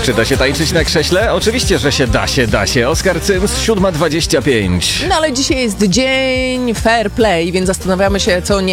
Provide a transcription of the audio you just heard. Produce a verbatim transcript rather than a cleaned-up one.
Czy da się tańczyć na krześle? Oczywiście, że się da się, da się. Oskar Cyms, siódma dwadzieścia pięć. No ale dzisiaj jest dzień fair play, więc zastanawiamy się, co nie